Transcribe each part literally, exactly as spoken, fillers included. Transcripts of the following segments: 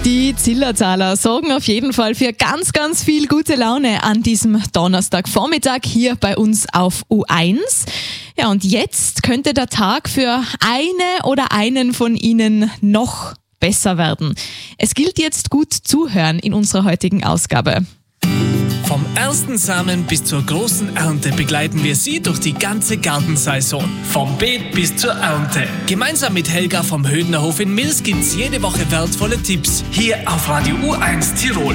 Die Zillertaler sorgen auf jeden Fall für ganz, ganz viel gute Laune an diesem Donnerstagvormittag hier bei uns auf U eins. Ja, und jetzt könnte der Tag für eine oder einen von Ihnen noch besser werden. Es gilt jetzt gut zuhören in unserer heutigen Ausgabe. Vom ersten Samen bis zur großen Ernte begleiten wir Sie durch die ganze Gartensaison. Vom Beet bis zur Ernte. Gemeinsam mit Helga vom Hödnerhof in Mils gibt's jede Woche wertvolle Tipps. Hier auf Radio U eins Tirol.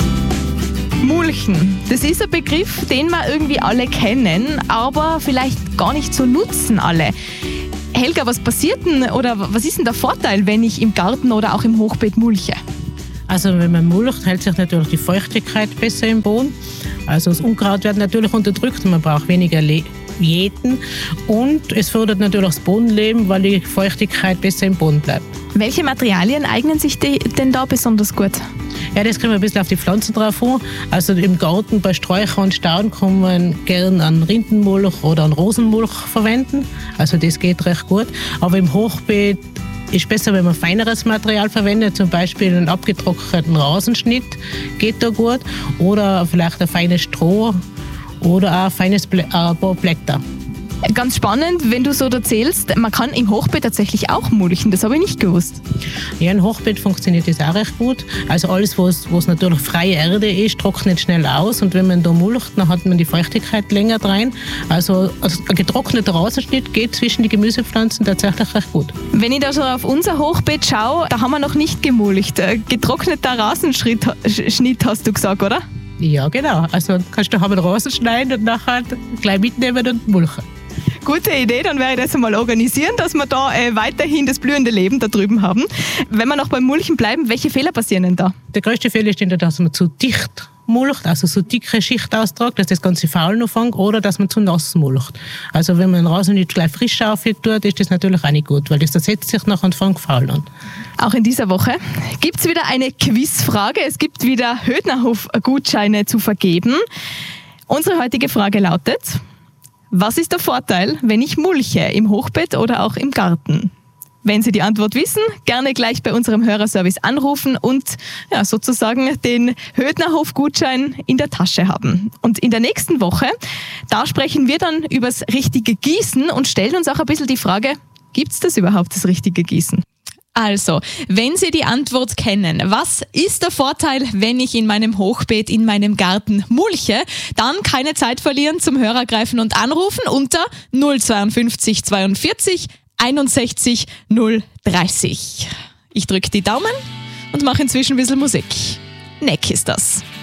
Mulchen, das ist ein Begriff, den wir irgendwie alle kennen, aber vielleicht gar nicht so nutzen alle. Helga, was passiert denn oder was ist denn der Vorteil, wenn ich im Garten oder auch im Hochbeet mulche? Also wenn man mulcht, hält sich natürlich die Feuchtigkeit besser im Boden. Also das Unkraut wird natürlich unterdrückt, man braucht weniger Le- Jäten und es fördert natürlich das Bodenleben, weil die Feuchtigkeit besser im Boden bleibt. Welche Materialien eignen sich die denn da besonders gut? Ja, das kommt ein bisschen auf die Pflanzen drauf an. Also im Garten bei Sträuchern und Stauden kann man gerne einen Rindenmulch oder einen Rosenmulch verwenden. Also das geht recht gut. Aber im Hochbeet ist besser, wenn man feineres Material verwendet, zum Beispiel einen abgetrockneten Rasenschnitt geht da gut oder vielleicht ein feines Stroh oder auch ein feines Blä- äh, ein paar Blätter. Ganz spannend, wenn du so erzählst, man kann im Hochbeet tatsächlich auch mulchen, das habe ich nicht gewusst. Ja, im Hochbeet funktioniert das auch recht gut. Also alles, was, was natürlich freie Erde ist, trocknet schnell aus und wenn man da mulcht, dann hat man die Feuchtigkeit länger rein. Also ein getrockneter Rasenschnitt geht zwischen die Gemüsepflanzen tatsächlich recht gut. Wenn ich da so auf unser Hochbeet schaue, da haben wir noch nicht gemulcht. Getrockneter Rasenschnitt Schnitt hast du gesagt, oder? Ja, genau. Also kannst du einen Rasen schneiden und nachher gleich mitnehmen und mulchen. Gute Idee, dann werde ich das einmal organisieren, dass wir da äh, weiterhin das blühende Leben da drüben haben. Wenn wir noch beim Mulchen bleiben, welche Fehler passieren denn da? Der größte Fehler ist, dass man zu dicht mulcht, also so dicke Schicht austragt, dass das ganze Faul noch fängt, oder dass man zu nass mulcht. Also wenn man den Rasen nicht gleich frisch auftut, ist das natürlich auch nicht gut, weil das zersetzt sich nachher und fängt faul an. Auch in dieser Woche gibt es wieder eine Quizfrage. Es gibt wieder Hödnerhof-Gutscheine zu vergeben. Unsere heutige Frage lautet: Was ist der Vorteil, wenn ich mulche, im Hochbeet oder auch im Garten? Wenn Sie die Antwort wissen, gerne gleich bei unserem Hörerservice anrufen und ja, sozusagen den Hödnerhof-Gutschein in der Tasche haben. Und in der nächsten Woche, da sprechen wir dann über das richtige Gießen und stellen uns auch ein bisschen die Frage, gibt es das überhaupt, das richtige Gießen? Also, wenn Sie die Antwort kennen, was ist der Vorteil, wenn ich in meinem Hochbeet, in meinem Garten mulche, dann keine Zeit verlieren, zum Hörer greifen und anrufen unter null zweiundfünfzig zweiundvierzig einundsechzig null dreißig. Ich drücke die Daumen und mache inzwischen ein bisschen Musik. Neck ist das.